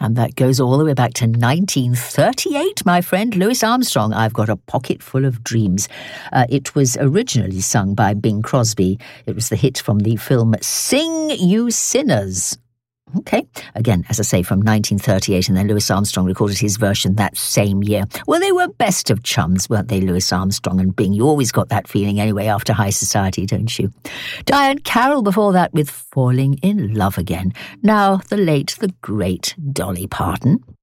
and that goes all the way back to 1938, my friend, Louis Armstrong, I've Got a Pocket Full of Dreams. It was originally sung by Bing Crosby. It was the hit from the film Sing You Sinners. Okay, again, as I say, from 1938, and then Louis Armstrong recorded his version that same year. Well, they were best of chums, weren't they, Louis Armstrong and Bing? You always got that feeling anyway after High Society, don't you? Diane Carroll before that with Falling in Love Again. Now, the late, the great Dolly Parton.